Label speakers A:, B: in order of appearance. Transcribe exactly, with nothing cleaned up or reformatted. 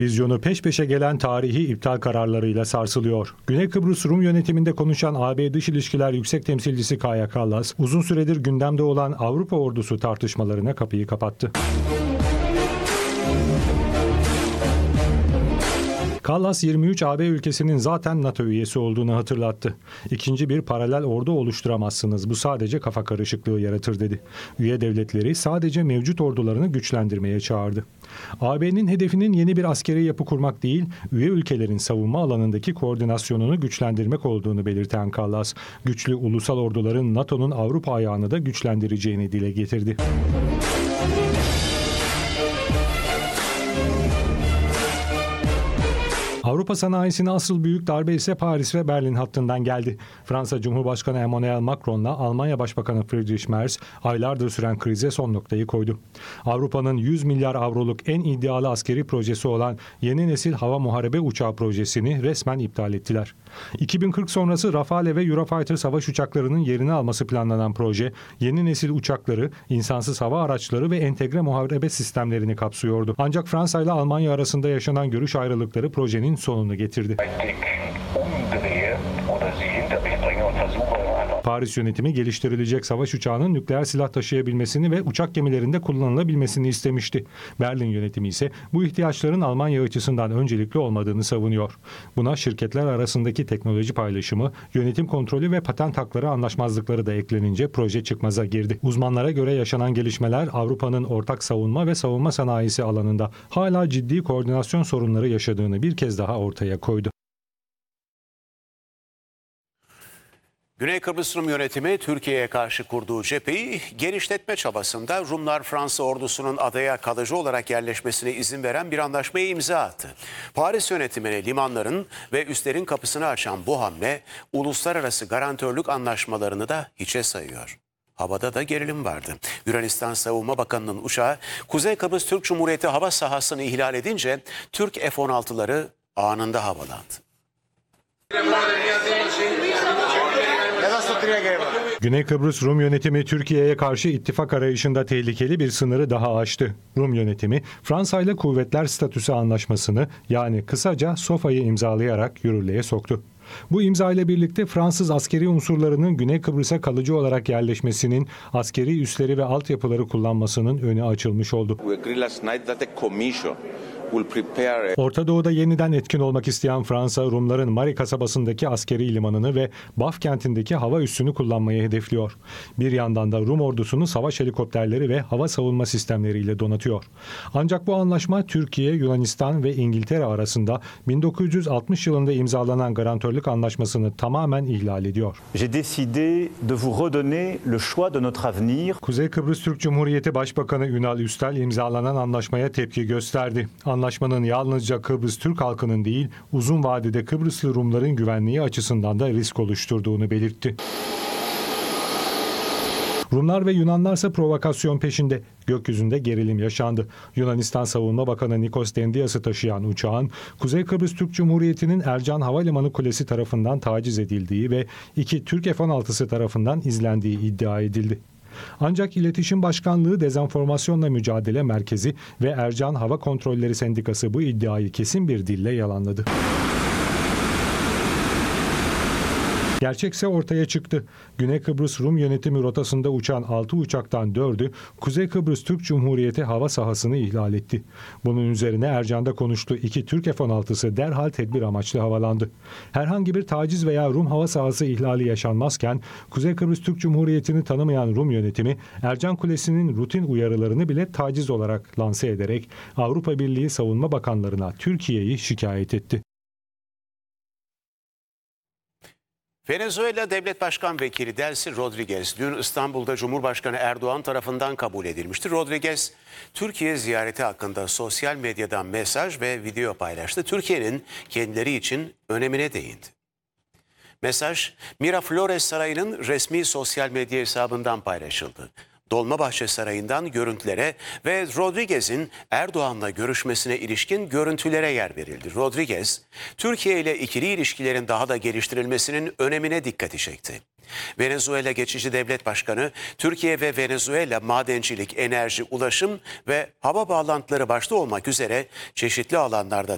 A: Vizyonu peş peşe gelen tarihi iptal kararlarıyla sarsılıyor. Güney Kıbrıs Rum yönetiminde konuşan A B Dış İlişkiler Yüksek Temsilcisi Kaja Kallas, uzun süredir gündemde olan Avrupa ordusu tartışmalarına kapıyı kapattı. Kallas, yirmi üç A B ülkesinin zaten NATO üyesi olduğunu hatırlattı. İkinci bir paralel ordu oluşturamazsınız. Bu sadece kafa karışıklığı yaratır dedi. Üye devletleri sadece mevcut ordularını güçlendirmeye çağırdı. A B'nin hedefinin yeni bir askeri yapı kurmak değil, üye ülkelerin savunma alanındaki koordinasyonunu güçlendirmek olduğunu belirten Kallas, güçlü ulusal orduların NATO'nun Avrupa ayağını da güçlendireceğini dile getirdi. Avrupa sanayisine asıl büyük darbe ise Paris ve Berlin hattından geldi. Fransa Cumhurbaşkanı Emmanuel Macron'la Almanya Başbakanı Friedrich Merz aylardır süren krize son noktayı koydu. Avrupa'nın yüz milyar avroluk en iddialı askeri projesi olan yeni nesil hava muharebe uçağı projesini resmen iptal ettiler. iki bin kırk sonrası Rafale ve Eurofighter savaş uçaklarının yerini alması planlanan proje, yeni nesil uçakları, insansız hava araçları ve entegre muharebe sistemlerini kapsıyordu. Ancak Fransa ile Almanya arasında yaşanan görüş ayrılıkları projenin sonunu getirdi. Paris yönetimi geliştirilecek savaş uçağının nükleer silah taşıyabilmesini ve uçak gemilerinde kullanılabilmesini istemişti. Berlin yönetimi ise bu ihtiyaçların Almanya açısından öncelikli olmadığını savunuyor. Buna şirketler arasındaki teknoloji paylaşımı, yönetim kontrolü ve patent hakları anlaşmazlıkları da eklenince proje çıkmaza girdi. Uzmanlara göre yaşanan gelişmeler Avrupa'nın ortak savunma ve savunma sanayisi alanında hala ciddi koordinasyon sorunları yaşadığını bir kez daha ortaya koydu.
B: Güney Kıbrıs Rum yönetimi Türkiye'ye karşı kurduğu cepheyi genişletme çabasında Rumlar Fransa ordusunun adaya kalıcı olarak yerleşmesine izin veren bir anlaşmaya imza attı. Paris yönetimine limanların ve üslerin kapısını açan bu hamle uluslararası garantörlük anlaşmalarını da hiçe sayıyor. Havada da gerilim vardı. Yunanistan Savunma Bakanı'nın uçağı Kuzey Kıbrıs Türk Cumhuriyeti hava sahasını ihlal edince Türk F on altıları anında havalandı.
A: Güney Kıbrıs Rum yönetimi Türkiye'ye karşı ittifak arayışında tehlikeli bir sınırı daha aştı. Rum yönetimi Fransa ile kuvvetler statüsü anlaşmasını, yani kısaca SOFA'yı imzalayarak yürürlüğe soktu. Bu imza ile birlikte Fransız askeri unsurlarının Güney Kıbrıs'a kalıcı olarak yerleşmesinin, askeri üsleri ve altyapıları kullanmasının önü açılmış oldu. Orta Doğu'da yeniden etkin olmak isteyen Fransa, Rumların Mari kasabasındaki askeri limanını ve Baf kentindeki hava üssünü kullanmayı hedefliyor. Bir yandan da Rum ordusunu savaş helikopterleri ve hava savunma sistemleriyle donatıyor. Ancak bu anlaşma Türkiye, Yunanistan ve İngiltere arasında bin dokuz yüz altmış yılında imzalanan garantörlük anlaşmasını tamamen ihlal ediyor.
C: J'ai décidé de vous redonner le choix de notre avenir.
A: Kuzey Kıbrıs Türk Cumhuriyeti Başbakanı Ünal Üstel imzalanan anlaşmaya tepki gösterdi. Anlaşmanın yalnızca Kıbrıs Türk halkının değil, uzun vadede Kıbrıslı Rumların güvenliği açısından da risk oluşturduğunu belirtti. Rumlar ve Yunanlarsa provokasyon peşinde. Gökyüzünde gerilim yaşandı. Yunanistan Savunma Bakanı Nikos Dendias'ı taşıyan uçağın Kuzey Kıbrıs Türk Cumhuriyeti'nin Ercan Havalimanı Kulesi tarafından taciz edildiği ve iki Türk F on altısı tarafından izlendiği iddia edildi. Ancak İletişim Başkanlığı Dezenformasyonla Mücadele Merkezi ve Ercan Hava Kontrolleri Sendikası bu iddiayı kesin bir dille yalanladı. Gerçekse ortaya çıktı. Güney Kıbrıs Rum yönetimi rotasında uçan altı uçaktan dördü Kuzey Kıbrıs Türk Cumhuriyeti hava sahasını ihlal etti. Bunun üzerine Ercan'da konuştu iki Türk F on altısı derhal tedbir amaçlı havalandı. Herhangi bir taciz veya Rum hava sahası ihlali yaşanmazken Kuzey Kıbrıs Türk Cumhuriyeti'ni tanımayan Rum yönetimi Ercan Kulesi'nin rutin uyarılarını bile taciz olarak lanse ederek Avrupa Birliği Savunma Bakanlarına Türkiye'yi şikayet etti.
B: Venezuela Devlet Başkan Vekili Delcy Rodriguez dün İstanbul'da Cumhurbaşkanı Erdoğan tarafından kabul edilmişti. Rodriguez, Türkiye ziyareti hakkında sosyal medyadan mesaj ve video paylaştı. Türkiye'nin kendileri için önemine değindi. Mesaj, Miraflores Sarayı'nın resmi sosyal medya hesabından paylaşıldı. Dolmabahçe Sarayı'ndan görüntülere ve Rodriguez'in Erdoğan'la görüşmesine ilişkin görüntülere yer verildi. Rodriguez, Türkiye ile ikili ilişkilerin daha da geliştirilmesinin önemine dikkati çekti. Venezuela Geçici Devlet Başkanı, Türkiye ve Venezuela madencilik, enerji, ulaşım ve hava bağlantıları başta olmak üzere çeşitli alanlarda